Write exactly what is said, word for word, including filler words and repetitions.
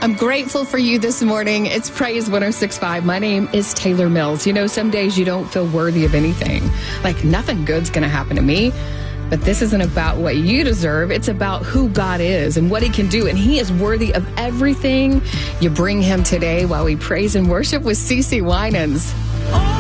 I'm grateful for you this morning. It's Praise one oh six point five. My name is Taylor Mills. You know, some days you don't feel worthy of anything. Like nothing good's going to happen to me. But this isn't about what you deserve. It's about who God is and what he can do. And he is worthy of everything. You bring him today while we praise and worship with CeCe Winans.